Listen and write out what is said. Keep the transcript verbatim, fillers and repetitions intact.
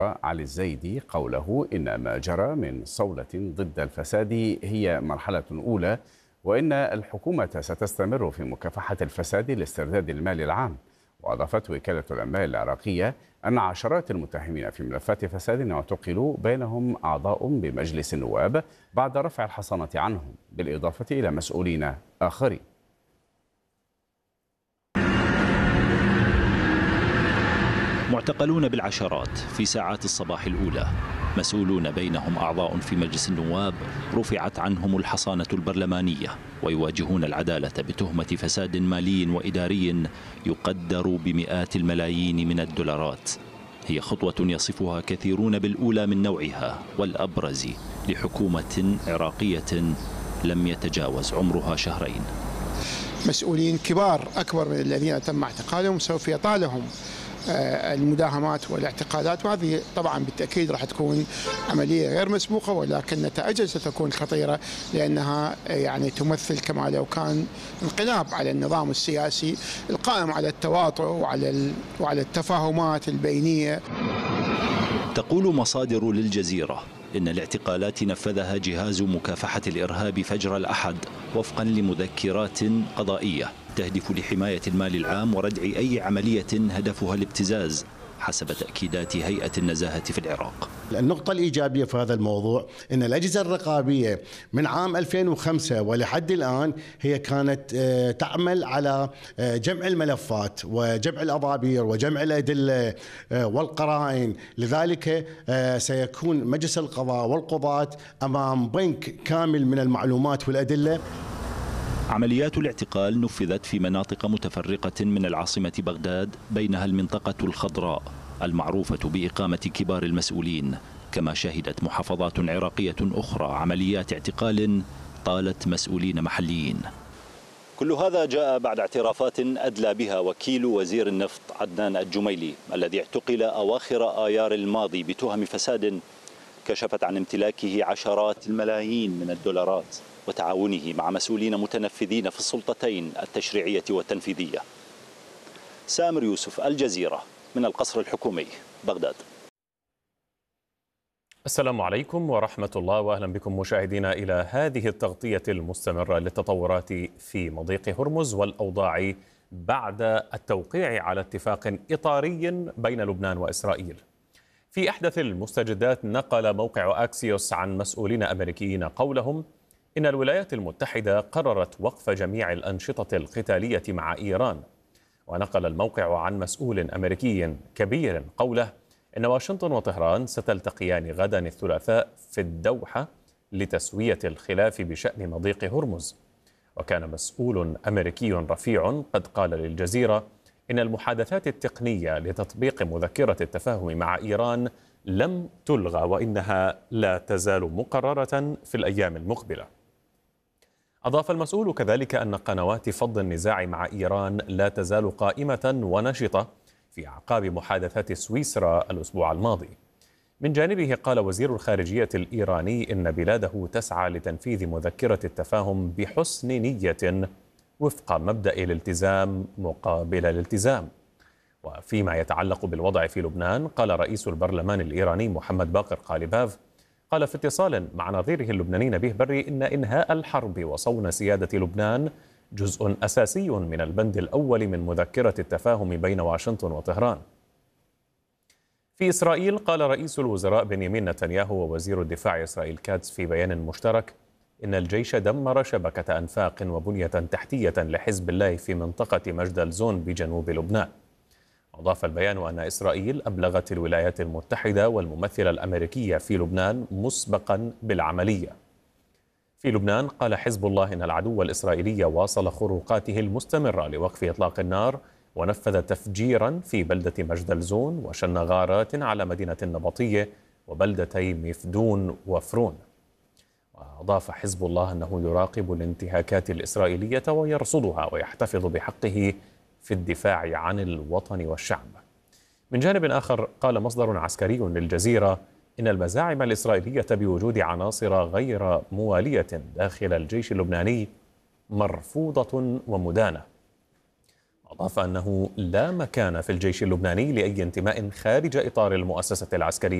علي الزايدي قوله إن ما جرى من صولة ضد الفساد هي مرحلة أولى، وإن الحكومة ستستمر في مكافحة الفساد لاسترداد المال العام. وأضافت وكالة الأنباء العراقية أن عشرات المتهمين في ملفات فساد اعتقلوا، بينهم أعضاء بمجلس النواب بعد رفع الحصانة عنهم، بالإضافة إلى مسؤولين آخرين. معتقلون بالعشرات في ساعات الصباح الأولى، مسؤولون بينهم أعضاء في مجلس النواب رفعت عنهم الحصانة البرلمانية ويواجهون العدالة بتهمة فساد مالي وإداري يقدر بمئات الملايين من الدولارات. هي خطوة يصفها كثيرون بالأولى من نوعها والأبرز لحكومة عراقية لم يتجاوز عمرها شهرين. مسؤولين كبار أكبر من الذين تم اعتقالهم سوف يطالهم المداهمات والاعتقالات، وهذه طبعا بالتأكيد راح تكون عملية غير مسبوقة، ولكن نتائجها ستكون خطيرة لأنها يعني تمثل كما لو كان انقلاب على النظام السياسي القائم على التواطؤ وعلى وعلى التفاهمات البينية. تقول مصادر للجزيرة إن الاعتقالات نفذها جهاز مكافحة الإرهاب فجر الأحد وفقا لمذكرات قضائية تهدف لحماية المال العام وردع أي عملية هدفها الابتزاز حسب تأكيدات هيئة النزاهة في العراق. النقطة الإيجابية في هذا الموضوع أن الأجهزة الرقابية من عام ألفين وخمسة ولحد الآن هي كانت تعمل على جمع الملفات وجمع الأضابير وجمع الأدلة والقرائن، لذلك سيكون مجلس القضاء والقضاة أمام بنك كامل من المعلومات والأدلة. عمليات الاعتقال نفذت في مناطق متفرقة من العاصمة بغداد، بينها المنطقة الخضراء المعروفة بإقامة كبار المسؤولين، كما شهدت محافظات عراقية أخرى عمليات اعتقال طالت مسؤولين محليين. كل هذا جاء بعد اعترافات أدلى بها وكيل وزير النفط عدنان الجميلي الذي اعتقل أواخر آيار الماضي بتهم فساد كشفت عن امتلاكه عشرات الملايين من الدولارات وتعاونه مع مسؤولين متنفذين في السلطتين التشريعية والتنفيذية. سامر يوسف، الجزيرة، من القصر الحكومي، بغداد. السلام عليكم ورحمة الله، وأهلا بكم مشاهدينا إلى هذه التغطية المستمرة للتطورات في مضيق هرمز والأوضاع بعد التوقيع على اتفاق إطاري بين لبنان وإسرائيل. في أحدث المستجدات نقل موقع أكسيوس عن مسؤولين أمريكيين قولهم إن الولايات المتحدة قررت وقف جميع الأنشطة القتالية مع إيران. ونقل الموقع عن مسؤول أمريكي كبير قوله إن واشنطن وطهران ستلتقيان غدا الثلاثاء في الدوحة لتسوية الخلاف بشأن مضيق هرمز. وكان مسؤول أمريكي رفيع قد قال للجزيرة إن المحادثات التقنية لتطبيق مذكرة التفاهم مع إيران لم تلغى وإنها لا تزال مقررة في الأيام المقبلة. أضاف المسؤول كذلك أن قنوات فض النزاع مع إيران لا تزال قائمة ونشطة في أعقاب محادثات سويسرا الأسبوع الماضي. من جانبه قال وزير الخارجية الإيراني إن بلاده تسعى لتنفيذ مذكرة التفاهم بحسن نية وفق مبدأ الالتزام مقابل الالتزام. وفيما يتعلق بالوضع في لبنان، قال رئيس البرلمان الإيراني محمد باقر قالباف قال في اتصال مع نظيره اللبناني نبيه بري إن إنهاء الحرب وصون سيادة لبنان جزء أساسي من البند الأول من مذكرة التفاهم بين واشنطن وطهران. في إسرائيل قال رئيس الوزراء بنيامين نتنياهو ووزير الدفاع إسرائيل كاتس في بيان مشترك إن الجيش دمر شبكة أنفاق وبنية تحتية لحزب الله في منطقة مجدل زون بجنوب لبنان. أضاف البيان أن إسرائيل أبلغت الولايات المتحدة والممثلة الأمريكية في لبنان مسبقا بالعملية. في لبنان قال حزب الله إن العدو الإسرائيلي واصل خروقاته المستمرة لوقف إطلاق النار ونفذ تفجيرا في بلدة مجدل زون وشن غارات على مدينة النبطية وبلدتي مفدون وفرون. وأضاف حزب الله أنه يراقب الانتهاكات الإسرائيلية ويرصدها ويحتفظ بحقه في الدفاع عن الوطن والشعب. من جانب آخر قال مصدر عسكري للجزيرة إن المزاعم الإسرائيلية بوجود عناصر غير موالية داخل الجيش اللبناني مرفوضة ومدانة. أضاف أنه لا مكان في الجيش اللبناني لأي انتماء خارج إطار المؤسسة العسكرية